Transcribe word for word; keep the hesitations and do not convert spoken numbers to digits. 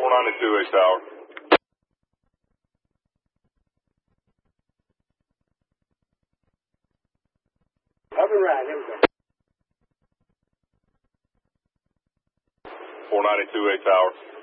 ninety-two, A Tower. Other right, here we go. four ninety-two, A Tower.